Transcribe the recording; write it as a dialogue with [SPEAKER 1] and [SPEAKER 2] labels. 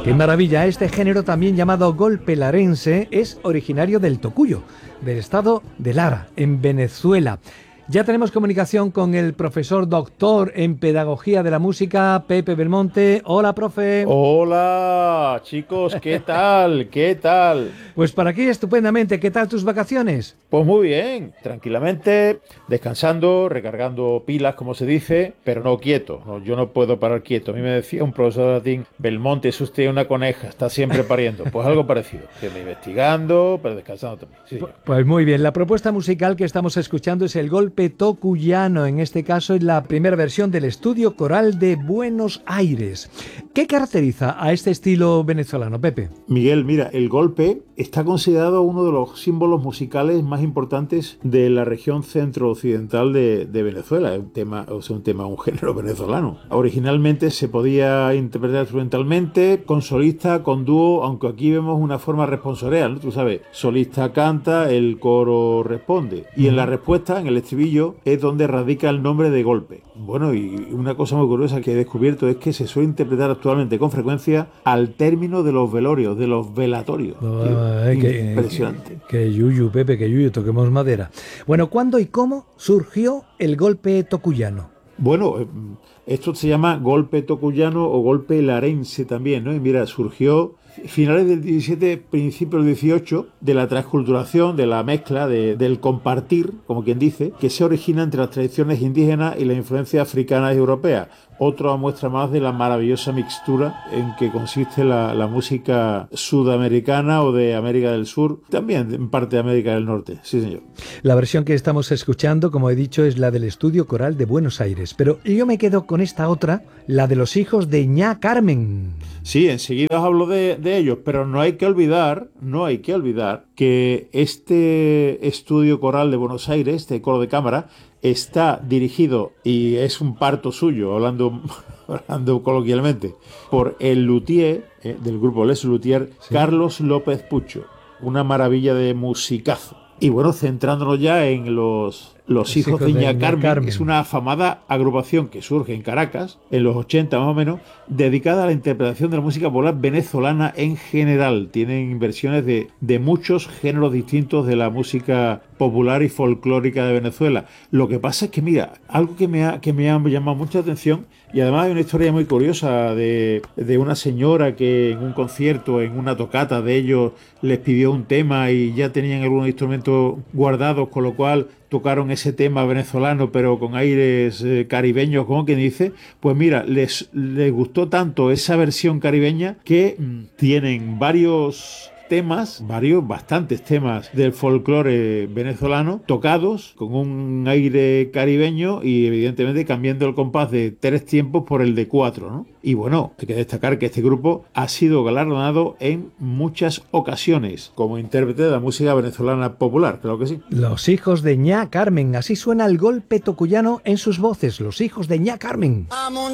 [SPEAKER 1] ¡Qué maravilla! Este género, también llamado golpe larense, es originario del Tocuyo, del estado de Lara, en Venezuela. Ya tenemos comunicación con el profesor doctor en Pedagogía de la Música, Pepe Belmonte. Hola, profe.
[SPEAKER 2] Hola, chicos, ¿qué tal? ¿Qué tal?
[SPEAKER 1] Pues para aquí estupendamente. ¿Qué tal tus vacaciones?
[SPEAKER 2] Pues muy bien, tranquilamente, descansando, recargando pilas, como se dice, pero no quieto. No, yo no puedo parar quieto. A mí me decía un profesor de latín: Belmonte, es usted una coneja, está siempre pariendo. Pues algo parecido, siempre investigando, pero descansando también. Sí,
[SPEAKER 1] pues muy bien, la propuesta musical que estamos escuchando es el golpe tocuyano. En este caso es la primera versión del Estudio Coral de Buenos Aires. ¿Qué caracteriza a este estilo venezolano, Pepe?
[SPEAKER 2] Miguel, mira, el golpe está considerado uno de los símbolos musicales más importantes de la región centro-occidental de Venezuela. Es un género venezolano. Originalmente se podía interpretar instrumentalmente, con solista, con dúo, aunque aquí vemos una forma responsorial, ¿no? Tú sabes, solista canta, el coro responde. Y en la respuesta, en el estribillo, es donde radica el nombre de golpe. Bueno, y una cosa muy curiosa que he descubierto es que se suele interpretar actualmente con frecuencia al término de los velorios, de los velatorios. Impresionante.
[SPEAKER 1] Que yuyu, Pepe, que yuyu, toquemos madera. Bueno, ¿cuándo y cómo surgió el golpe tocuyano?
[SPEAKER 2] Bueno, esto se llama golpe tocuyano o golpe larense también, ¿no? Y mira, surgió finales del 17, principios del 18, de la transculturación, de la mezcla, del compartir, como quien dice, que se origina entre las tradiciones indígenas y la influencia africana y europea. Otra muestra más de la maravillosa mixtura en que consiste la música sudamericana o de América del Sur, también en parte de América del Norte. Sí, señor.
[SPEAKER 1] La versión que estamos escuchando, como he dicho, es la del Estudio Coral de Buenos Aires, pero yo me quedo con esta otra, la de los hijos de Ña Carmen.
[SPEAKER 2] Sí, enseguida os hablo de ellos, pero no hay que olvidar que este Estudio Coral de Buenos Aires, este coro de cámara, está dirigido, y es un parto suyo, hablando coloquialmente, por el luthier del grupo Les Luthiers, sí. Carlos López Pucho. Una maravilla de musicazo. Y bueno, centrándonos ya en los hijos de Ña Carmen, es una afamada agrupación que surge en Caracas, en los 80 más o menos, dedicada a la interpretación de la música popular venezolana en general. Tienen versiones de muchos géneros distintos de la música popular y folclórica de Venezuela. Lo que pasa es que, mira, algo que me ha llamado mucha atención, y además hay una historia muy curiosa de una señora que en un concierto, en una tocata de ellos, les pidió un tema y ya tenían algunos instrumentos guardados, con lo cual tocaron ese tema venezolano pero con aires caribeños, como quien dice. Pues mira, les gustó tanto esa versión caribeña que tienen bastantes temas del folclore venezolano tocados con un aire caribeño y evidentemente cambiando el compás de 3 tiempos por el de 4, ¿no? Y bueno, hay que destacar que este grupo ha sido galardonado en muchas ocasiones como intérprete de la música venezolana popular, claro que sí.
[SPEAKER 1] Los hijos de Ña Carmen, así suena el golpe tocuyano en sus voces, los hijos de Ña Carmen.